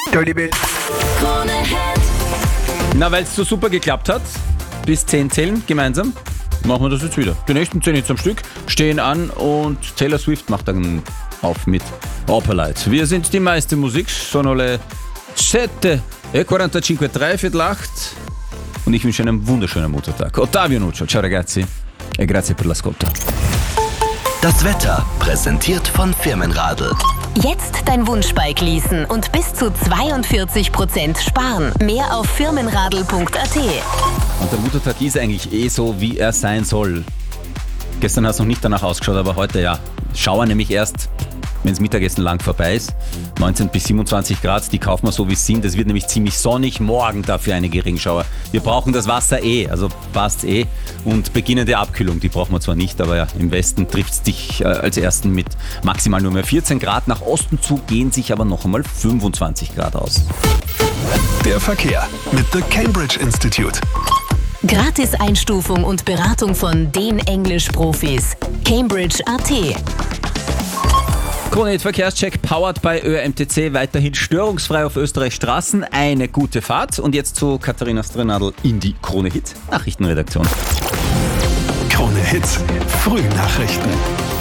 Krone Hit. Na, weil es so super geklappt hat, bis 10 zählen gemeinsam, machen wir das jetzt wieder. Die nächsten 10 Hits am Stück stehen an und Taylor Swift macht dann auf mit Opalite. Wir sind die meiste Musik, sono le 7:45, 7:08 und ich wünsche einen wunderschönen Muttertag. Ottavio Nuccio, ciao ragazzi e grazie per l'ascolto. Das Wetter präsentiert von Firmenradl. Jetzt dein Wunschbike leasen und bis zu 42% sparen. Mehr auf firmenradl.at. Und der Muttertag ist eigentlich so, wie er sein soll. Gestern hat es noch nicht danach ausgeschaut, aber heute ja. Schauer nämlich erst, wenn das Mittagessen lang vorbei ist. 19 bis 27 Grad, die kaufen wir so wie es sind. Es wird nämlich ziemlich sonnig, morgen dafür einige Regenschauer. Wir brauchen das Wasser also passt . Und beginnende Abkühlung, die brauchen wir zwar nicht, aber ja, im Westen trifft es dich als ersten mit maximal nur mehr 14 Grad. Nach Osten zu gehen sich aber noch einmal 25 Grad aus. Der Verkehr mit The Cambridge Institute. Gratis-Einstufung und Beratung von den Englisch-Profis. Cambridge.at. Krone Hit Verkehrscheck powered by ÖMTC. Weiterhin störungsfrei auf Österreichs Straßen. Eine gute Fahrt. Und jetzt zu Katharina Strenadl in die Krone Hit Nachrichtenredaktion. Krone Hit Frühnachrichten.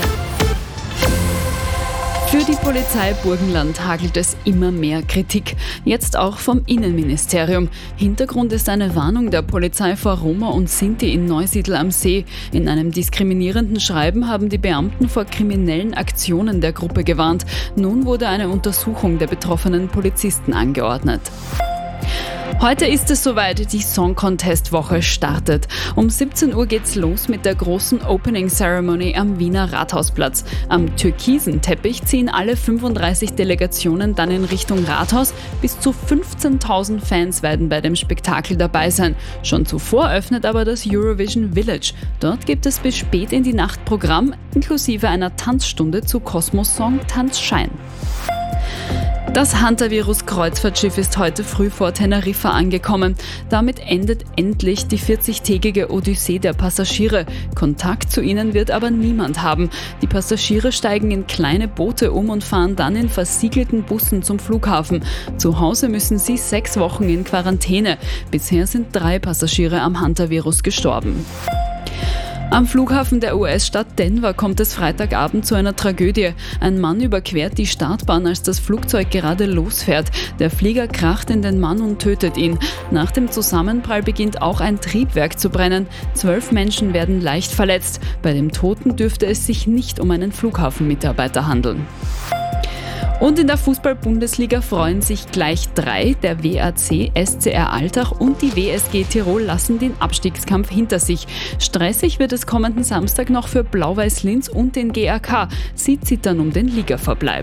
Für die Polizei Burgenland hagelt es immer mehr Kritik. Jetzt auch vom Innenministerium. Hintergrund ist eine Warnung der Polizei vor Roma und Sinti in Neusiedl am See. In einem diskriminierenden Schreiben haben die Beamten vor kriminellen Aktionen der Gruppe gewarnt. Nun wurde eine Untersuchung der betroffenen Polizisten angeordnet. Heute ist es soweit, die Song Contest Woche startet. Um 17 Uhr geht's los mit der großen Opening Ceremony am Wiener Rathausplatz. Am türkisen Teppich ziehen alle 35 Delegationen dann in Richtung Rathaus. Bis zu 15.000 Fans werden bei dem Spektakel dabei sein. Schon zuvor öffnet aber das Eurovision Village. Dort gibt es bis spät in die Nacht Programm, inklusive einer Tanzstunde zu Kosmos-Song Tanz Schein. Das Hantavirus-Kreuzfahrtschiff ist heute früh vor Teneriffa angekommen. Damit endet endlich die 40-tägige Odyssee der Passagiere. Kontakt zu ihnen wird aber niemand haben. Die Passagiere steigen in kleine Boote um und fahren dann in versiegelten Bussen zum Flughafen. Zu Hause müssen sie 6 Wochen in Quarantäne. Bisher sind 3 Passagiere am Hantavirus gestorben. Am Flughafen der US-Stadt Denver kommt es Freitagabend zu einer Tragödie. Ein Mann überquert die Startbahn, als das Flugzeug gerade losfährt. Der Flieger kracht in den Mann und tötet ihn. Nach dem Zusammenprall beginnt auch ein Triebwerk zu brennen. 12 Menschen werden leicht verletzt. Bei dem Toten dürfte es sich nicht um einen Flughafenmitarbeiter handeln. Und in der Fußball-Bundesliga freuen sich gleich 3. Der WAC, SCR Altach und die WSG Tirol lassen den Abstiegskampf hinter sich. Stressig wird es kommenden Samstag noch für Blau-Weiß Linz und den GAK. Sie zittern um den Ligaverbleib.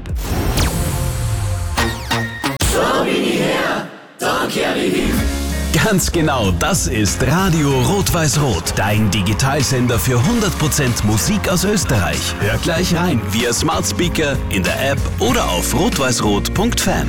Ganz genau, das ist Radio Rot-Weiß-Rot, dein Digitalsender für 100% Musik aus Österreich. Hör gleich rein via Smart Speaker, in der App oder auf rotweißrot.fan.